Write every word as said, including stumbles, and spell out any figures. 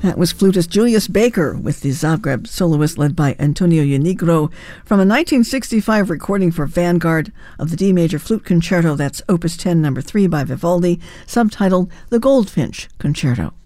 That was flutist Julius Baker with the Zagreb soloist led by Antonio Unigro from a nineteen sixty-five recording for Vanguard of the D major flute concerto. That's Opus ten, number three by Vivaldi, subtitled The Goldfinch Concerto.